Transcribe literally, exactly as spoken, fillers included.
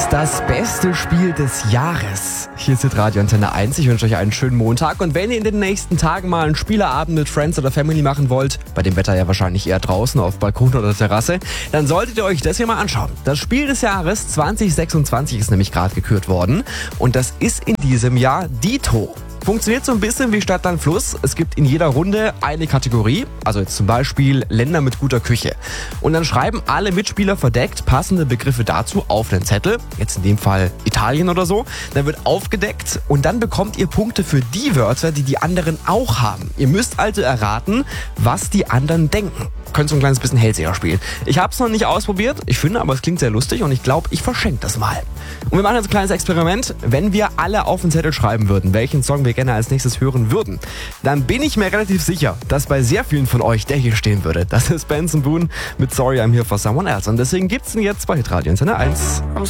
Das beste Spiel des Jahres. Hier ist Radio Antenne eins. Ich wünsche euch einen schönen Montag. Und wenn ihr in den nächsten Tagen mal einen Spieleabend mit Friends oder Family machen wollt, bei dem Wetter ja wahrscheinlich eher draußen auf Balkon oder Terrasse, dann solltet ihr euch das hier mal anschauen. Das Spiel des Jahres zwanzig sechsundzwanzig ist nämlich gerade gekürt worden. Und das ist in diesem Jahr Dito. Funktioniert so ein bisschen wie Stadt, Land, Fluss. Es gibt in jeder Runde eine Kategorie, also jetzt zum Beispiel Länder mit guter Küche. Und dann schreiben alle Mitspieler verdeckt passende Begriffe dazu auf einen Zettel, jetzt in dem Fall Italien oder so. Dann wird aufgedeckt und dann bekommt ihr Punkte für die Wörter, die die anderen auch haben. Ihr müsst also erraten, was die anderen denken. Könnt so ein kleines bisschen Hellseher spielen. Ich habe es noch nicht ausprobiert, ich finde aber es klingt sehr lustig und ich glaube, ich verschenke das mal. Und wir machen jetzt ein kleines Experiment. Wenn wir alle auf den Zettel schreiben würden, welchen Song wir gerne als nächstes hören würden, dann bin ich mir relativ sicher, dass bei sehr vielen von euch der hier stehen würde. Das ist Benson Boone mit Sorry I'm Here for Someone Else. Und deswegen gibt's ihn jetzt bei Hitradio Antenne eins.